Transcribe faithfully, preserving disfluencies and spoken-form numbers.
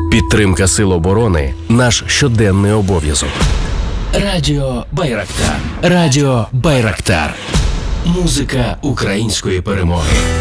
Підтримка сил оборони – наш щоденний обов'язок. Радіо Байрактар. Радіо Байрактар. Музика української перемоги.